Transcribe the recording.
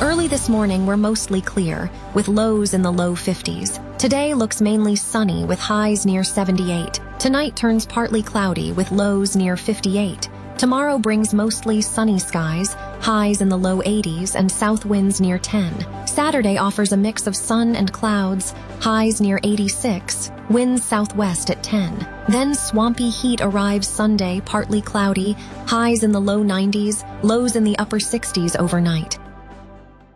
Early this morning, we're mostly clear, with lows in the low 50s. Today looks mainly sunny, with highs near 78. Tonight turns partly cloudy, with lows near 58. Tomorrow brings mostly sunny skies, highs in the low 80s, and south winds near 10. Saturday offers a mix of sun and clouds, highs near 86, winds southwest at 10. Then swampy heat arrives Sunday, partly cloudy, highs in the low 90s, lows in the upper 60s overnight.